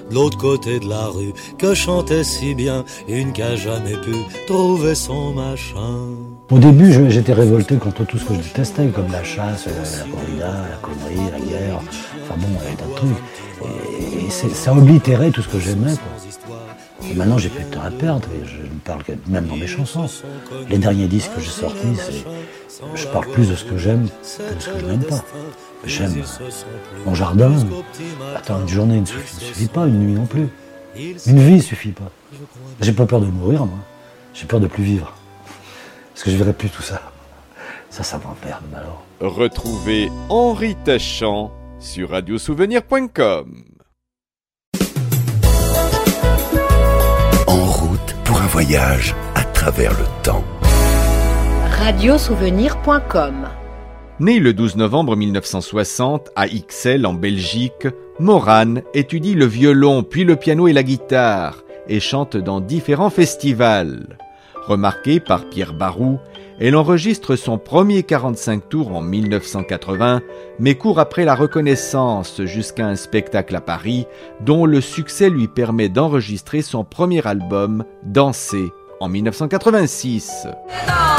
de l'autre côté de la rue, que chantait si bien une qui a jamais pu trouver son machin. Au début, j'étais révolté contre tout ce que je détestais, comme la chasse, la corrida, la connerie, la guerre, enfin bon, il y a tas de trucs. Et ça oblitérait tout ce que j'aimais, quoi. Et maintenant, j'ai plus de temps à perdre, et je ne parle que même dans mes chansons. Les derniers disques que j'ai sortis, je parle plus de ce que j'aime que de ce que je n'aime pas. J'aime mon jardin. Attends, une journée ne suffit pas, une nuit non plus. Une vie ne suffit pas. J'ai pas peur de mourir, moi. J'ai peur de plus vivre. Parce que je verrai plus tout ça. Ça m'emmerde, alors. Retrouvez Henri Tachant sur radiosouvenir.com. En route pour un voyage à travers le temps. Radiosouvenir.com. Né le 12 novembre 1960 à Ixelles en Belgique, Morane étudie le violon puis le piano et la guitare et chante dans différents festivals. Remarquée par Pierre Barou, elle enregistre son premier 45 tours en 1980, mais court après la reconnaissance jusqu'à un spectacle à Paris, dont le succès lui permet d'enregistrer son premier album, Danser, en 1986.